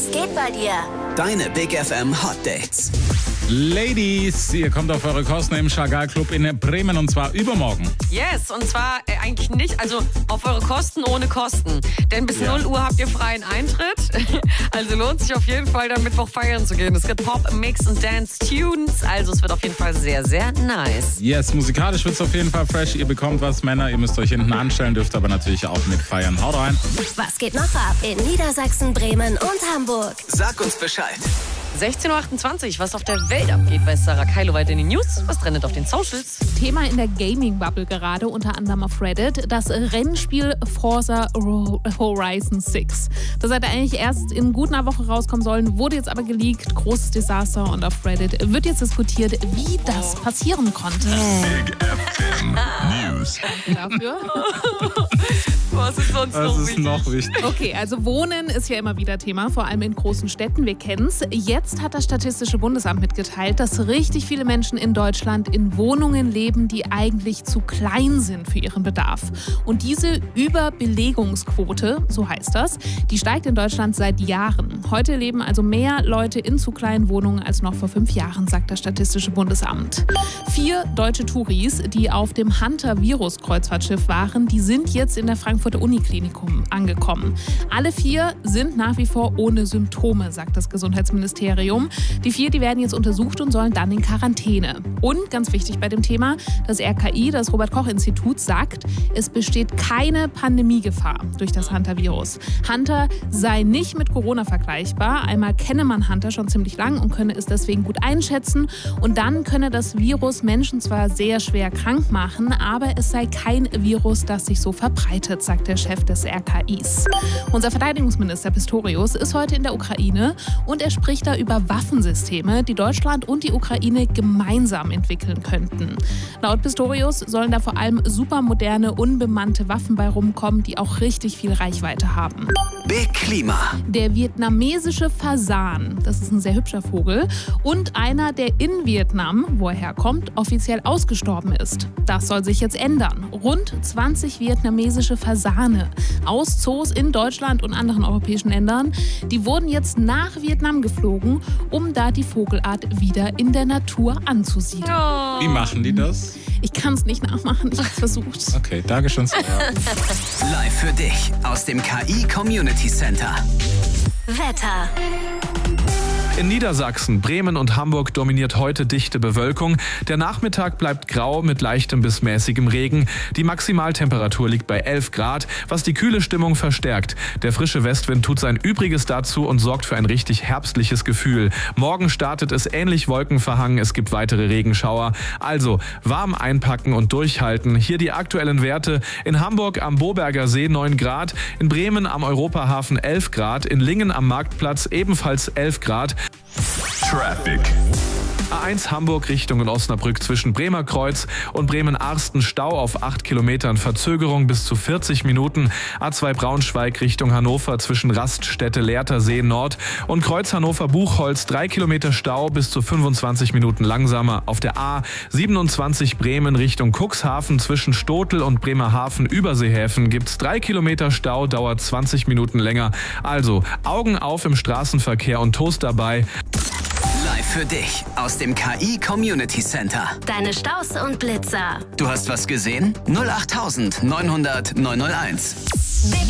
Was geht bei dir? Deine Big FM Hot Dates. Ladies, ihr kommt auf eure Kosten im Chagall Club in Bremen und zwar übermorgen. Yes, und zwar eigentlich nicht, also auf eure Kosten ohne Kosten. Denn bis 0 Uhr habt ihr freien Eintritt. Also lohnt sich auf jeden Fall, am Mittwoch feiern zu gehen. Es gibt Pop, Mix und Dance Tunes. Also es wird auf jeden Fall sehr, sehr nice. Yes, musikalisch wird es auf jeden Fall fresh. Ihr bekommt was, Männer. Ihr müsst euch hinten anstellen, dürft aber natürlich auch mitfeiern. Haut rein. Was geht noch ab in Niedersachsen, Bremen und Hamburg? Sag uns Bescheid. 16.28 Uhr, was auf der Welt abgeht, weiß Sarah Keilo weiter in den News. Was trendet auf den Socials? Thema in der Gaming-Bubble gerade, unter anderem auf Reddit, das Rennspiel Forza Horizon 6. Das hätte eigentlich erst in gut einer Woche rauskommen sollen, wurde jetzt aber geleakt. Großes Desaster und auf Reddit wird jetzt diskutiert, wie das passieren konnte. Big FM News. Dafür. Was ist sonst Das ist noch wichtig. Okay, also Wohnen ist ja immer wieder Thema, vor allem in großen Städten, wir kennen's. Jetzt hat das Statistische Bundesamt mitgeteilt, dass richtig viele Menschen in Deutschland in Wohnungen leben, die eigentlich zu klein sind für ihren Bedarf. Und diese Überbelegungsquote, so heißt das, die steigt in Deutschland seit Jahren. Heute leben also mehr Leute in zu kleinen Wohnungen als noch vor 5 Jahren, sagt das Statistische Bundesamt. 4 deutsche Touris, die auf dem Hunter-Virus-Kreuzfahrtschiff waren, die sind jetzt in der Frankfurter Uniklinikum angekommen. Alle 4 sind nach wie vor ohne Symptome, sagt das Gesundheitsministerium. Die 4, die werden jetzt untersucht und sollen dann in Quarantäne. Und ganz wichtig bei dem Thema, das RKI, das Robert-Koch-Institut, sagt, es besteht keine Pandemiegefahr durch das Hunter-Virus. Hunter sei nicht mit Corona vergleichbar. Einmal kenne man Hunter schon ziemlich lang und könne es deswegen gut einschätzen. Und dann könne das Virus Menschen zwar sehr schwer krank machen, aber es sei kein Virus, das sich so verbreitet, sagt der Chef des RKIs. Unser Verteidigungsminister Pistorius ist heute in der Ukraine und er spricht da über Waffensysteme, die Deutschland und die Ukraine gemeinsam entwickeln könnten. Laut Pistorius sollen da vor allem supermoderne, unbemannte Waffen bei rumkommen, die auch richtig viel Reichweite haben. Big Klima. Der vietnamesische Fasan, das ist ein sehr hübscher Vogel, und einer, der in Vietnam, wo er herkommt, offiziell ausgestorben ist. Das soll sich jetzt ändern. Rund 20 vietnamesische Fasane aus Zoos in Deutschland und anderen europäischen Ländern, die wurden jetzt nach Vietnam geflogen, um da die Vogelart wieder in der Natur anzusiedeln. Wie machen die das? Ich kann es nicht nachmachen, ich habe es versucht. Okay, danke schön. Live für dich aus dem KI Community Center. Wetter. In Niedersachsen, Bremen und Hamburg dominiert heute dichte Bewölkung. Der Nachmittag bleibt grau mit leichtem bis mäßigem Regen. Die Maximaltemperatur liegt bei 11 Grad, was die kühle Stimmung verstärkt. Der frische Westwind tut sein Übriges dazu und sorgt für ein richtig herbstliches Gefühl. Morgen startet es ähnlich wolkenverhangen, es gibt weitere Regenschauer. Also warm einpacken und durchhalten. Hier die aktuellen Werte. In Hamburg am Boberger See 9 Grad, in Bremen am Europahafen 11 Grad, in Lingen am Marktplatz ebenfalls 11 Grad. Traffic. A1 Hamburg Richtung Osnabrück zwischen Bremerkreuz und Bremen-Arsten Stau auf 8 Kilometern, Verzögerung bis zu 40 Minuten. A2 Braunschweig Richtung Hannover zwischen Raststätte Lehrtersee Nord und Kreuz Hannover-Buchholz 3 Kilometer Stau bis zu 25 Minuten langsamer. Auf der A27 Bremen Richtung Cuxhaven zwischen Stotel und Bremerhaven-Überseehäfen gibt's 3 Kilometer Stau, dauert 20 Minuten länger. Also Augen auf im Straßenverkehr und Toast dabei. Live für dich aus dem KI Community Center. Deine Staus und Blitzer. Du hast was gesehen? 08900 901. Big